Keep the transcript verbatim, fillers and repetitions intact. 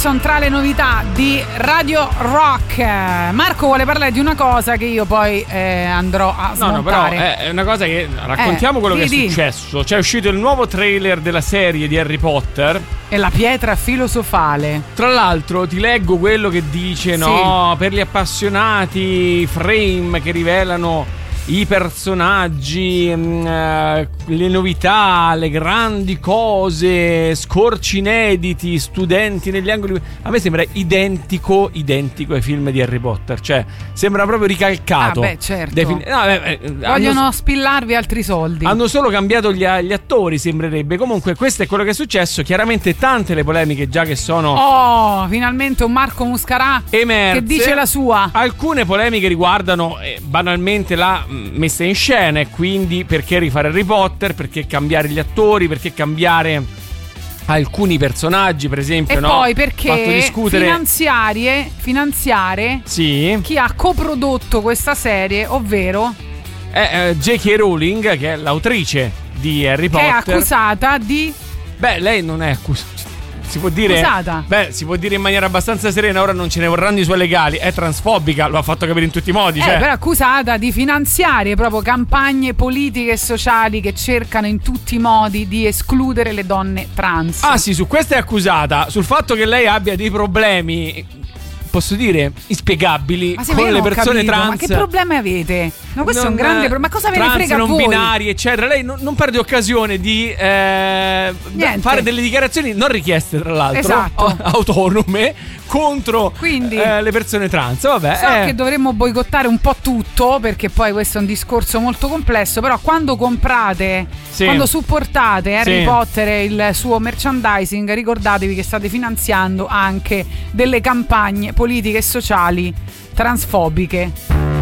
Jackson tra le novità di Radio Rock. Marco vuole parlare di una cosa che io poi eh, andrò a smontare. No, no, però è una cosa che raccontiamo eh, quello di, che è di. successo. C'è uscito il nuovo trailer della serie di Harry Potter e la pietra filosofale. Tra l'altro ti leggo quello che dice, sì. no, per gli appassionati, frame che rivelano i personaggi, mh, le novità, le grandi cose, scorci inediti, studenti negli angoli. A me sembra identico, identico ai film di Harry Potter. Cioè, sembra proprio ricalcato. Ah, beh, certo. Defin- no, beh, Vogliono hanno, spillarvi altri soldi. Hanno solo cambiato gli, gli attori, sembrerebbe. Comunque, questo è quello che è successo. Chiaramente, tante le polemiche già che sono. Oh, finalmente un Marco Muscarà emerse. Che dice la sua. Alcune polemiche riguardano eh, banalmente la messa in scena, e quindi perché rifare Harry Potter, perché cambiare gli attori, perché cambiare alcuni personaggi, per esempio, e no? poi perché fatto discutere finanziarie, finanziare sì. chi ha coprodotto questa serie, ovvero eh, eh, J K Rowling, che è l'autrice di Harry Potter, che è accusata di beh, lei non è accusata, si può dire, accusata. Beh, si può dire in maniera abbastanza serena, ora non ce ne vorranno i suoi legali, è transfobica, lo ha fatto capire in tutti i modi, eh, cioè. però accusata di finanziare proprio campagne politiche e sociali che cercano in tutti i modi di escludere le donne trans. Ah sì, su questo è accusata, sul fatto che lei abbia dei problemi, posso dire, inspiegabili con le persone capito, trans. Ma che problemi avete? No, questo non, è un grande problema. Ma cosa ve ne frega a non voi? binari, eccetera. Lei non, non perde occasione di eh, fare delle dichiarazioni non richieste, tra l'altro, esatto. autonome contro Quindi, eh, le persone trans. Vabbè, so eh. che dovremmo boicottare un po' tutto, perché poi questo è un discorso molto complesso. Però quando comprate, sì. quando supportate Harry sì. Potter e il suo merchandising, ricordatevi che state finanziando anche delle campagne politiche e sociali transfobiche.